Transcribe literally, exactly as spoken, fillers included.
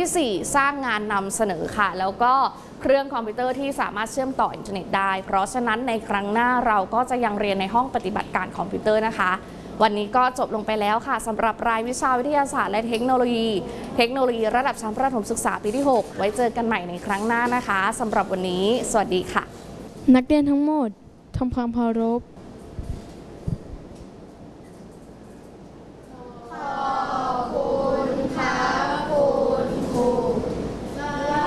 สี่สร้างงานนำเสนอค่ะแล้วก็เครื่องคอมพิวเตอร์ที่สามารถเชื่อมต่ออินเทอร์เน็ตได้เพราะฉะนั้นในครั้งหน้าเราก็จะยังเรียนในห้องปฏิบัติการคอมพิวเตอร์นะคะวันนี้ก็จบลงไปแล้วค่ะสำหรับรายวิชาวิทยาศาสตร์และเทคโนโลยีเทคโนโลยีระดับชั้นประถมศึกษาปีที่หกไว้เจอกันใหม่ในครั้งหน้านะคะสำหรับวันนี้สวัสดีค่ะนักเรียนทั้งหมดทำความเคารพ